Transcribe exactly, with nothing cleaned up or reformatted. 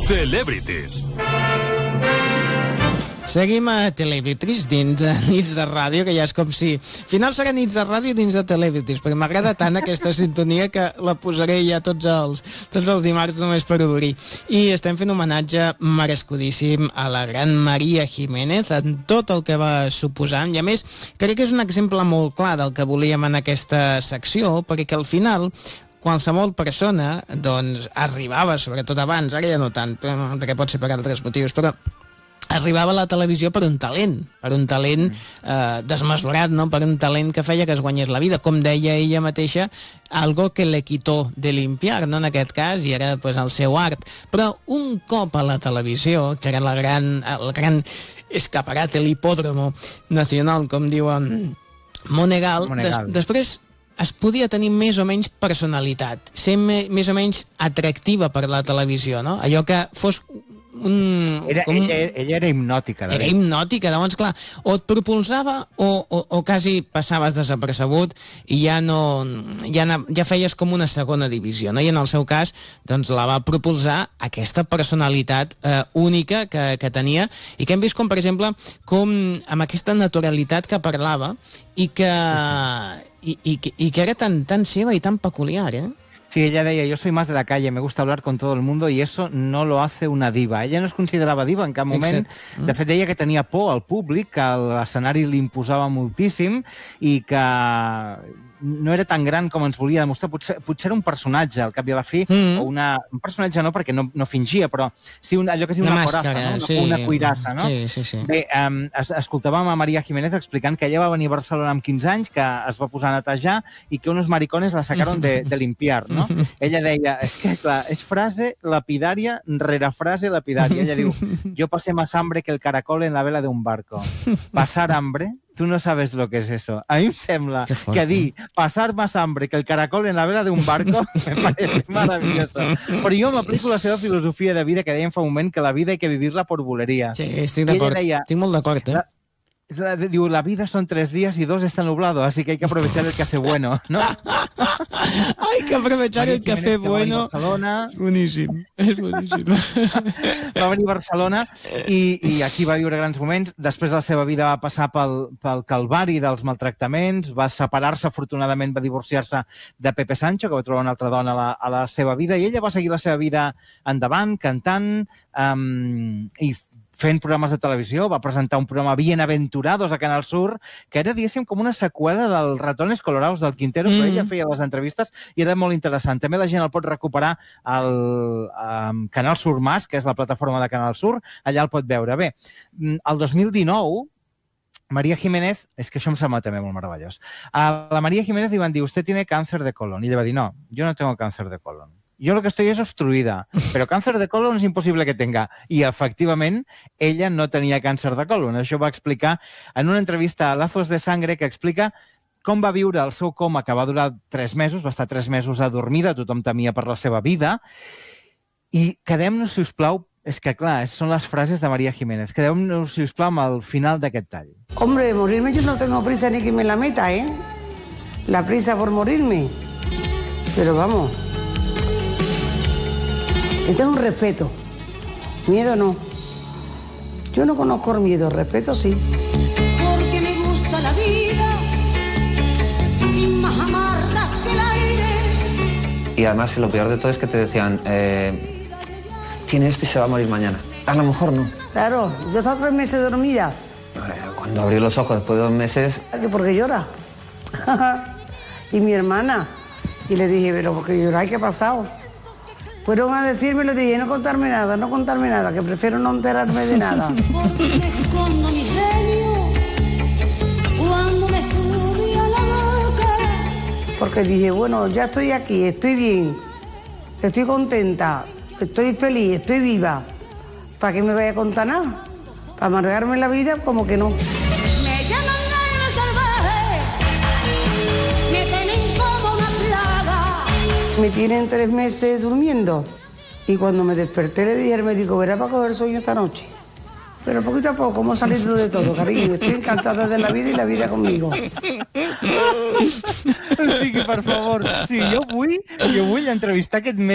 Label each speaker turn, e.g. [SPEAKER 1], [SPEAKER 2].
[SPEAKER 1] Celebrities.
[SPEAKER 2] Seguim a Celebrities dins de Nits de Ràdio, que ja és com si... Al final serà Nits de Ràdio dins de Celebrities, perquè m'agrada tant aquesta sintonia que la posaré ja tots els, tots els dimarts només per obrir. I estem fent homenatge merescudíssim a la gran Maria Jiménez en tot el que va suposar. I a més, crec que és un exemple molt clar del que volíem en aquesta secció, perquè al final qualsevol persona doncs, arribava, sobretot abans, ara ja no tant, perquè pot ser per altres motius, però arribava a la televisió per un talent, per un talent eh, desmesurat, no? Per un talent que feia que es guanyés la vida, com deia ella mateixa, algo que le quitó de limpiar, no? En aquest cas, i era pues, el seu art. Però un cop a la televisió, que era la gran, el gran escaparate, l'hipòdromo nacional, com diuen Monegal,
[SPEAKER 3] Monegal.
[SPEAKER 2] Des, després es podia tenir més o menys personalitat, ser me, més o menys atractiva per la televisió, no? Allò que fos un...
[SPEAKER 3] Era,
[SPEAKER 2] com...
[SPEAKER 3] ella, ella era hipnòtica.
[SPEAKER 2] Era hipnòtica, llavors, clar, o et propulsava o, o, o quasi passaves desapercebut i ja no... Ja, ja feies com una segona divisió, no? I en el seu cas, doncs, la va propulsar aquesta personalitat eh, única que, que tenia i que hem vist com, per exemple, com amb aquesta naturalitat que parlava i que, i, i, i que era tan, tan seva i tan peculiar, eh?
[SPEAKER 3] Sí, ella deia, yo soy más de la calle, me gusta hablar con todo el mundo y eso no lo hace una diva. Ella no es considerava diva en cap moment.
[SPEAKER 2] Fixa't.
[SPEAKER 3] De fet, deia que tenia por al públic, que l'escenari li imposava moltíssim i que no era tan gran com ens volia demostrar. Potser, potser era un personatge, al cap i a la fi,
[SPEAKER 2] Mm.
[SPEAKER 3] o una, un personatge no, perquè no, no fingia, però sí un, allò que es diu
[SPEAKER 2] Una
[SPEAKER 3] una,
[SPEAKER 2] màscara,
[SPEAKER 3] coraza, no? Una,
[SPEAKER 2] sí.
[SPEAKER 3] una cuirassa, no?
[SPEAKER 2] Sí, sí, sí.
[SPEAKER 3] Bé, um, es, escoltàvem a Maria Jiménez explicant que ella va venir a Barcelona amb quinze anys, que es va posar a netejar i que unos maricones la sacaron de, de limpiar, no? Ella deia, és que, clar, és frase lapidària rere frase lapidària. Ella diu, yo pasé más hambre que el caracol en la vela de un barco. Pasar hambre, tú no sabes lo que es eso. A mi em sembla que dir pasar más hambre que el caracol en la vela de un barco me parece maravilloso. Però jo m'aplico la seva filosofia de vida que dèiem fa un moment, que la vida hay que vivirla por bulerías.
[SPEAKER 2] Sí, estic d'acord. Estic molt d'acord, eh?
[SPEAKER 3] La, la, diu, la vida son tres días y dos está nublado, así que hay que aprovechar el café bueno, ¿no?
[SPEAKER 2] Hay que aprovechar
[SPEAKER 3] Maria
[SPEAKER 2] el café
[SPEAKER 3] Jiménez,
[SPEAKER 2] bueno.
[SPEAKER 3] Que va venir a Barcelona.
[SPEAKER 2] És boníssim, és boníssim.
[SPEAKER 3] Va venir a Barcelona i, i aquí va viure grans moments. Després la seva vida va passar pel, pel calvari dels maltractaments, va separar-se, afortunadament va divorciar-se de Pepe Sancho, que va trobar una altra dona a la, a la seva vida, i ella va seguir la seva vida endavant, cantant um, i fent programes de televisió, va presentar un programa Bienaventurados a Canal Sur, que era, diguéssim, com una seqüela dels Ratones Colorados del Quintero, mm. però ella feia les entrevistes i era molt interessant. També la gent el pot recuperar al um, Canal Sur Más, que és la plataforma de Canal Sur, allà el pot veure. Bé, el dos mil dinou, María Jiménez, és que això em sembla també molt meravellós, a la María Jiménez li van dir, usted tiene cáncer de colon, i ella va dir, no, yo no tengo cáncer de colon. Yo lo que estoy es obstruida, pero cáncer de colon es imposible que tenga. I, efectivament, ella no tenia càncer de colon. Això va explicar en una entrevista a Lazos de Sangre, que explica com va viure el seu coma, que va durar tres mesos, va estar tres mesos adormida, tothom temia per la seva vida. I quedem-nos, si us plau, és que, clar, són les frases de María Jiménez. Quedem-nos, si us plau, amb el final d'aquest tall.
[SPEAKER 4] Hombre, morirme yo no tengo prisa ni que me la meta, ¿eh? La prisa por morirme. Pero vamos... Yo tengo un respeto. Miedo no. Yo no conozco el miedo, respeto sí.
[SPEAKER 5] Porque me gusta la vida, sin más amargas que el aire.
[SPEAKER 6] Y además, lo peor de todo es que te decían, eh, tiene esto y se va a morir mañana. A lo mejor no.
[SPEAKER 4] Claro, yo estaba tres meses dormida.
[SPEAKER 6] Cuando abrí los ojos después de dos meses...
[SPEAKER 4] ¿Por qué llora? Y mi hermana. Y le dije, pero ¿por qué llora? ¿Qué ha pasado? Fueron a decirme, le dije, no contarme nada, no contarme nada, que prefiero no enterarme de nada.
[SPEAKER 5] Porque me escondo mi genio cuando me subí a la boca.
[SPEAKER 4] Porque dije, bueno, ya estoy aquí, estoy bien, estoy contenta, estoy feliz, estoy viva. ¿Para qué me vaya a contar nada? Para amargarme la vida, como que no.
[SPEAKER 5] Me llaman alma salvaje, me tienen como una plaga.
[SPEAKER 4] Me tienen tres meses durmiendo y cuando me desperté le dije al médico, verá para coger sueño esta noche. Pero poquito a poco hemos salido de todo, cariño. Estoy encantada de la vida y la vida conmigo.
[SPEAKER 3] O sigui, per favor, o sigui, jo vull, jo vull entrevistar aquest